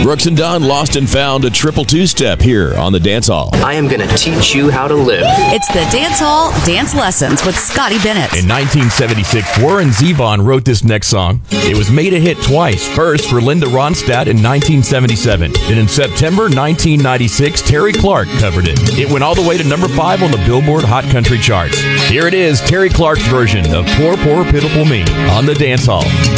Brooks and Dunn lost and found a triple two-step here on the Dance Hall. I am going to teach you how to live. It's the Dance Hall Dance Lessons with Scotty Bennett. In 1976, Warren Zevon wrote this next song. It was made a hit twice. First for Linda Ronstadt in 1977. Then in September 1996, Terry Clark covered it. It went all the way to number 5 on the Billboard Hot Country charts. Here it is, Terry Clark's version of Poor, Poor, Pitiful Me on the Dance Hall.